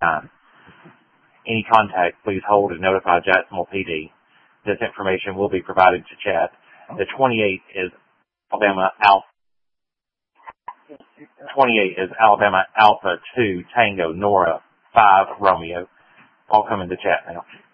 Any contact, please hold and notify Jacksonville PD. This information will be provided to Chad. The 28 is Alabama Alpha 2 Tango Nora 5 Romeo. I'll come into chat now.